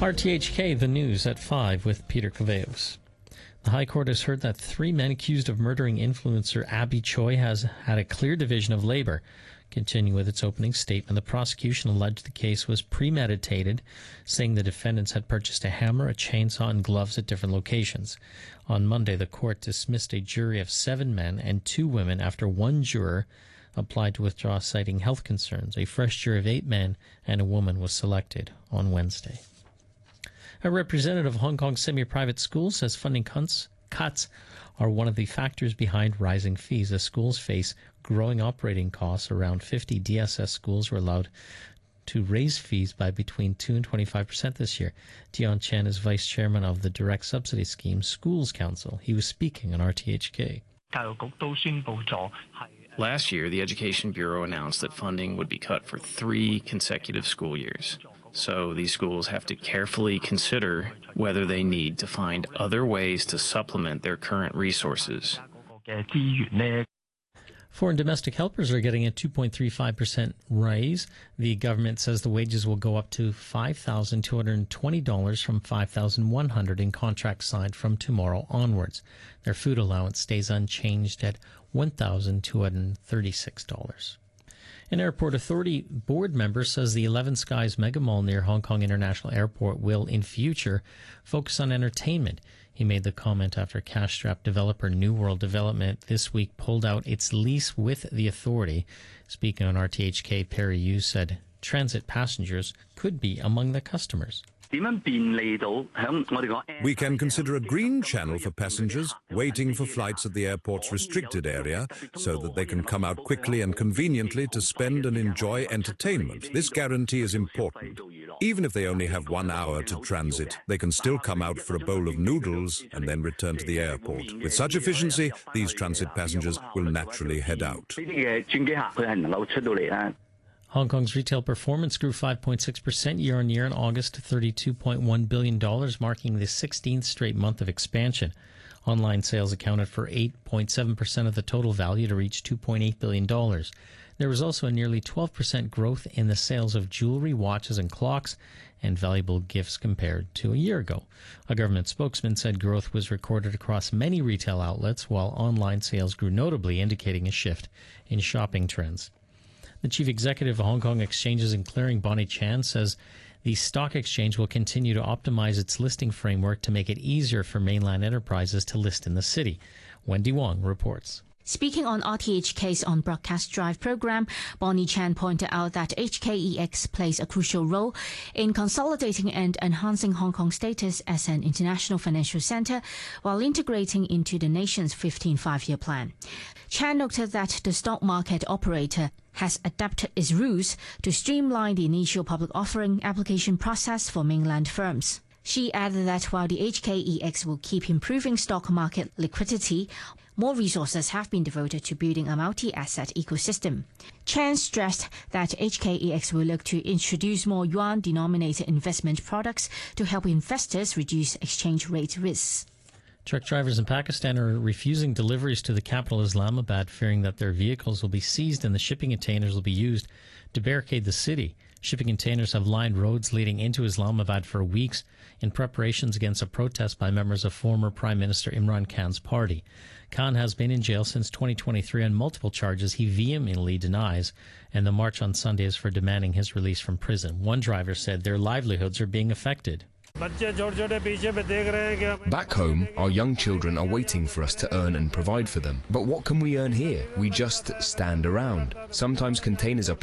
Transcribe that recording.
RTHK, the news at 5 with Peter Caveos. The High Court has heard that 3 men accused of murdering influencer Abby Choi has had a clear division of labor. Continuing with its opening statement, the prosecution alleged the case was premeditated, saying the defendants had purchased a hammer, a chainsaw, and gloves at different locations. On Monday, the court dismissed a jury of 7 men and 2 women after one juror applied to withdraw, citing health concerns. A fresh jury of 8 men and a woman was selected on Wednesday. A representative of Hong Kong semi-private schools says funding cuts are one of the factors behind rising fees. The schools face growing operating costs. Around 50 DSS schools were allowed to raise fees by between 2 and 25% this year. Dion Chen is vice chairman of the Direct Subsidy Scheme Schools Council. He was speaking on RTHK. Last year, the Education Bureau announced that funding would be cut for 3 consecutive school years. So these schools have to carefully consider whether they need to find other ways to supplement their current resources. Foreign domestic helpers are getting a 2.35% raise. The government says the wages will go up to $5,220 from $5,100 in contracts signed from tomorrow onwards. Their food allowance stays unchanged at $1,236. An airport authority board member says the 11 Skies Mega Mall near Hong Kong International Airport will, in future, focus on entertainment. He made the comment after cash-strapped developer New World Development this week pulled out its lease with the authority. Speaking on RTHK, Perry Yu said transit passengers could be among the customers. We can consider a green channel for passengers waiting for flights at the airport's restricted area so that they can come out quickly and conveniently to spend and enjoy entertainment. This guarantee is important. Even if they only have 1 hour to transit, they can still come out for a bowl of noodles and then return to the airport. With such efficiency, these transit passengers will naturally head out. Hong Kong's retail performance grew 5.6% year-on-year in August to $32.1 billion, marking the 16th straight month of expansion. Online sales accounted for 8.7% of the total value to reach $2.8 billion. There was also a nearly 12% growth in the sales of jewelry, watches, and clocks, and valuable gifts compared to a year ago. A government spokesman said growth was recorded across many retail outlets, while online sales grew notably, indicating a shift in shopping trends. The chief executive of Hong Kong Exchanges and Clearing, Bonnie Chan, says the stock exchange will continue to optimize its listing framework to make it easier for mainland enterprises to list in the city. Wendy Wong reports. Speaking on RTHK's On Broadcast Drive program, Bonnie Chan pointed out that HKEX plays a crucial role in consolidating and enhancing Hong Kong's status as an international financial center while integrating into the nation's 15th five-year plan. Chan noted that the stock market operator has adapted its rules to streamline the initial public offering application process for mainland firms. She added that while the HKEX will keep improving stock market liquidity, more resources have been devoted to building a multi-asset ecosystem. Chan stressed that HKEX will look to introduce more yuan-denominated investment products to help investors reduce exchange rate risks. Truck drivers in Pakistan are refusing deliveries to the capital Islamabad, fearing that their vehicles will be seized and the shipping containers will be used to barricade the city. Shipping containers have lined roads leading into Islamabad for weeks in preparations against a protest by members of former Prime Minister Imran Khan's party. Khan has been in jail since 2023 on multiple charges he vehemently denies, and the march on Sunday is for demanding his release from prison. One driver said their livelihoods are being affected. Back home, our young children are waiting for us to earn and provide for them. But what can we earn here? We just stand around. Sometimes containers are